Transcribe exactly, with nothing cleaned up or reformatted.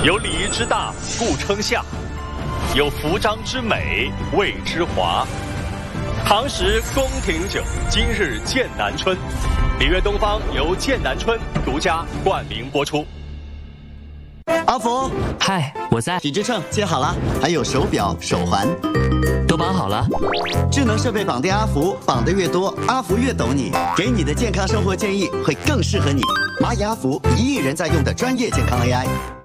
有礼仪之大，故称夏；有服装之美，谓之华。唐时宫廷酒，今日剑南春。礼乐东方由剑南春独家冠名播出。 阿福， 嗨，我在。 体脂秤接好了，还有手表、手环， 都绑好了。 智能设备绑定阿福，绑得越多，阿福越懂你，给你的健康生活建议会更适合你。蚂蚁阿福，一亿人在用的专业健康 A I。